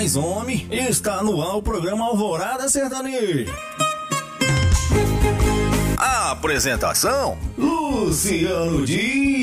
Mas, homem, está no ar o programa Alvorada Sertaneja. A apresentação: Luciano Dias.